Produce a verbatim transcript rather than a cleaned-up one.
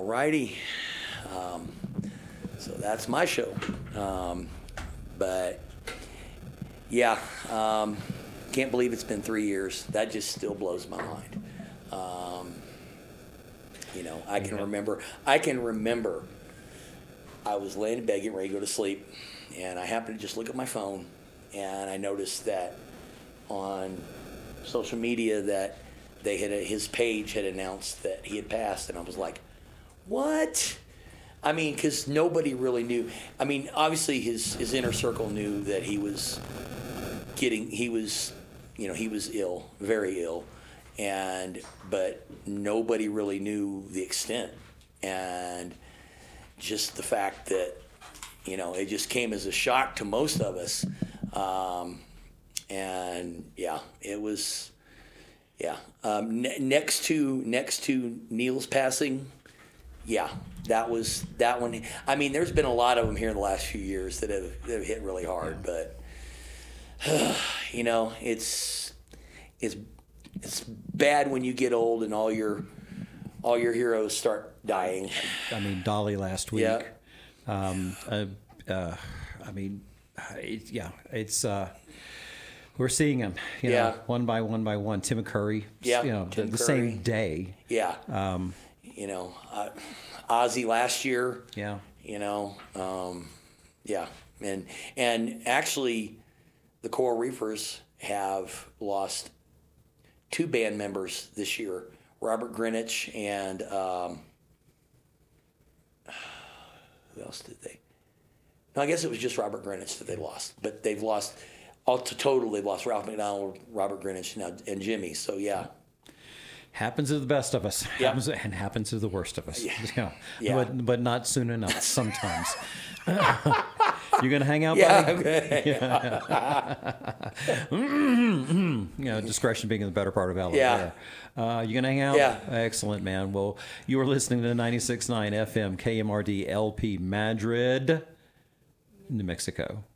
righty. Um, so that's my show. Um, but yeah, um, can't believe it's been three years. That just still blows my mind. Um, you know, I can remember. I can remember. I was laying in bed getting ready to go to sleep, and I happened to just look at my phone, and I noticed that on social media that they had his page had announced that he had passed, and I was like, "What?" I mean, because nobody really knew. I mean, obviously his his inner circle knew that he was getting he was, you know, he was ill, very ill, and but nobody really knew the extent, and just the fact that, you know, it just came as a shock to most of us. Um, and yeah, it was, yeah. Um, ne- next to, next to Neil's passing, yeah, that was that one. I mean, there's been a lot of them here in the last few years that have, that have hit really hard, but uh, you know, it's, it's, it's bad when you get old and all your, all your heroes start dying. I mean, Dolly last week. Yeah. Um, uh, uh, I mean, it, yeah, it's uh, we're seeing them, you Yeah. know, one by one by one. Tim McCurry, Yeah, you know, the, Tim the Curry. same day. Yeah. Um, you know, uh, Ozzy last year. yeah. You know, um, yeah, and and actually, the Coral Reefers have lost two band members this year. Robert Greenwich and um, who else did they? No, I guess it was just Robert Greenwich that they lost. But they've lost, all to total, they've lost Ralph McDonald, Robert Greenwich, and, and Jimmy. So, yeah. Happens to the best of us. Yeah. Happens and happens to the worst of us. Yeah. Yeah. Yeah. But but not soon enough. Sometimes. You gonna hang out, Yeah, buddy? okay. You know, discretion being the better part of valor. Yeah. There. Uh, you gonna hang out? Yeah. Excellent, man. Well, you are listening to ninety-six point nine F M K M R D L P Madrid, New Mexico.